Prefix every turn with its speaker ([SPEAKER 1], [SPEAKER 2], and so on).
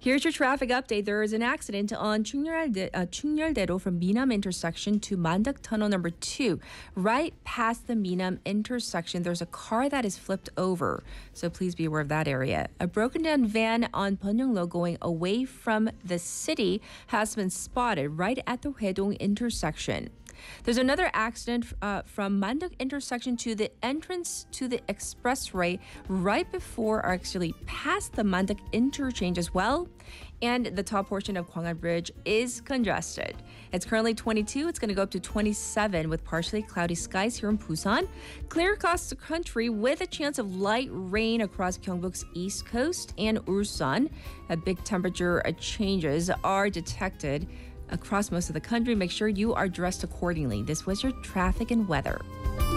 [SPEAKER 1] Here's your traffic update. There is an accident on Chungnyeoldae from Minam intersection to Mandak Tunnel number 2. Right past the Minam intersection, there's a car that is flipped over. So please be aware of that area. A broken down van on Pyeonglo going away from the city has been spotted right at the Hwaedong intersection. There's another accident from Manduk intersection to the entrance to the expressway right before, or actually past the Manduk interchange as well. And the top portion of Gwangan Bridge is congested. It's currently 22. It's going to go up to 27 with partially cloudy skies here in Busan. Clear across the country with a chance of light rain across Gyeongbok's east coast and Ulsan. Big temperature changes are detected across most of the country. Make sure you are dressed accordingly. This was your traffic and weather.